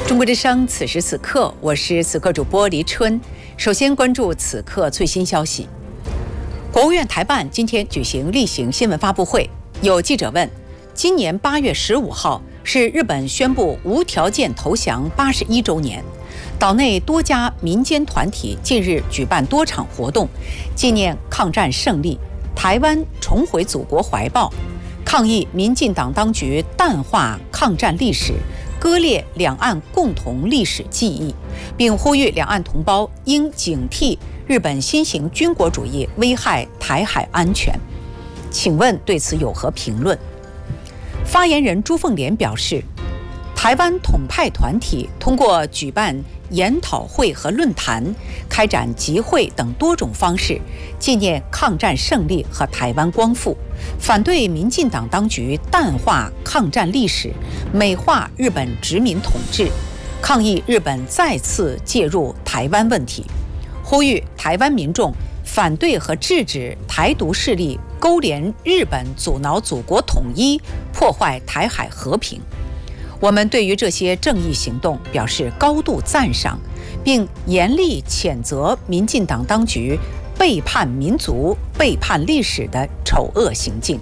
中国之声，此时此刻，我是此刻主播黎春。首先关注此刻最新消息。国务院台办今天举行例行新闻发布会，有记者问：今年8月15号是日本宣布无条件投降81周年，岛内多家民间团体近日举办多场活动，纪念抗战胜利，台湾重回祖国怀抱，抗议民进党当局淡化抗战历史，割裂两岸共同历史记忆，并呼吁两岸同胞应警惕日本新型军国主义危害台海安全。请问对此有何评论？发言人朱凤莲表示，台湾统派团体通过举办研讨会和论坛、开展集会等多种方式，纪念抗战胜利和台湾光复，反对民进党当局淡化抗战历史，美化日本殖民统治，抗议日本再次介入台湾问题，呼吁台湾民众反对和制止台独势力勾连日本阻挠祖国统一，破坏台海和平。我们对于这些正义行动表示高度赞赏，并严厉谴责民进党当局背叛民族、背叛历史的丑恶行径。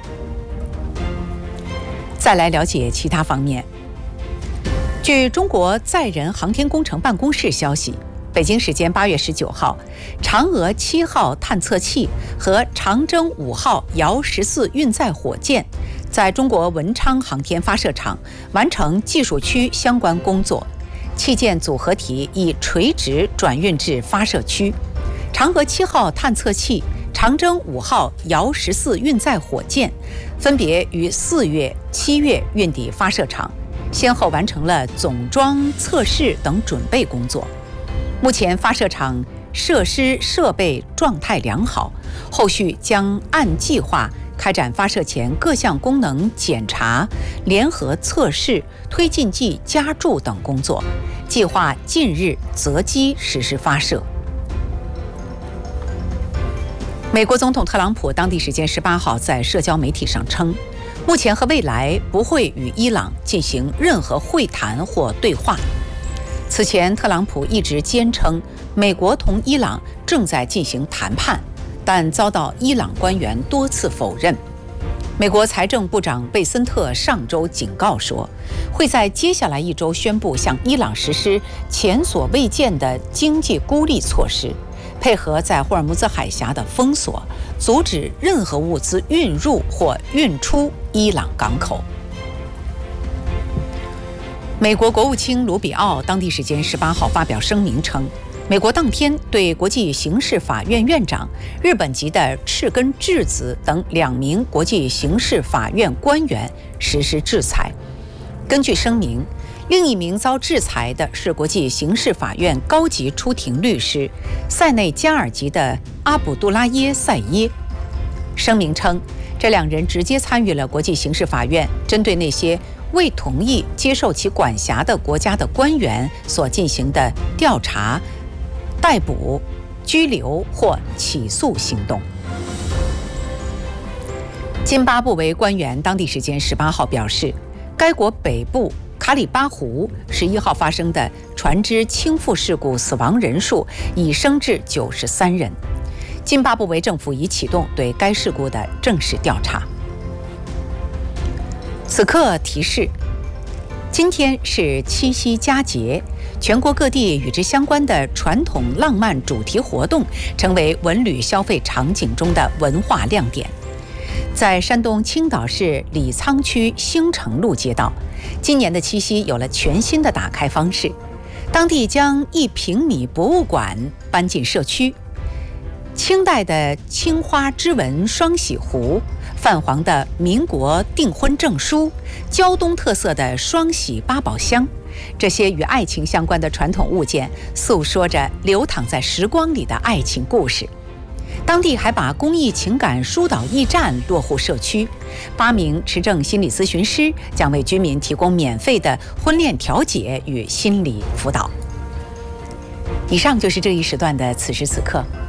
再来了解其他方面。据中国载人航天工程办公室消息，北京时间8月19号，嫦娥7号探测器和长征5号遥14运载火箭在中国文昌航天发射场完成技术区相关工作，器件组合体已垂直转运至发射区。嫦娥7号探测器、长征5号遥14运载火箭分别于4月、7月运抵发射场，先后完成了总装、测试等准备工作。目前发射场设施设备状态良好，后续将按计划开展发射前各项功能检查、联合测试、推进剂加注等工作，计划近日择机实施发射。美国总统特朗普当地时间18号在社交媒体上称，目前和未来不会与伊朗进行任何会谈或对话。此前，特朗普一直坚称美国同伊朗正在进行谈判，但遭到伊朗官员多次否认。美国财政部长贝森特上周警告说，会在接下来1周宣布向伊朗实施前所未见的经济孤立措施，配合在霍尔木兹海峡的封锁，阻止任何物资运入或运出伊朗港口。美国国务卿卢比奥当地时间18号发表声明称，美国当天对国际刑事法院院长、日本籍的赤根智子等2名国际刑事法院官员实施制裁。根据声明，另一名遭制裁的是国际刑事法院高级出庭律师塞内加尔籍的阿卜杜拉耶·塞耶。声明称，这2人直接参与了国际刑事法院针对那些未同意接受其管辖的国家的官员所进行的调查、逮捕、拘留或起诉行动。津巴布韦官员当地时间18号表示，该国北部卡里巴湖11号发生的船只倾覆事故死亡人数已升至93人。津巴布韦政府已启动对该事故的正式调查。此刻提示，今天是七夕佳节，全国各地与之相关的传统浪漫主题活动成为文旅消费场景中的文化亮点。在山东青岛市李沧区兴城路街道，今年的七夕有了全新的打开方式，当地将1平米博物馆搬进社区，清代的青花织纹双喜壶、泛黄的民国订婚证书、胶东特色的双喜八宝箱，这些与爱情相关的传统物件诉说着流淌在时光里的爱情故事。当地还把公益情感疏导驿站落户社区，8名持证心理咨询师将为居民提供免费的婚恋调解与心理辅导。以上就是这一时段的此时此刻。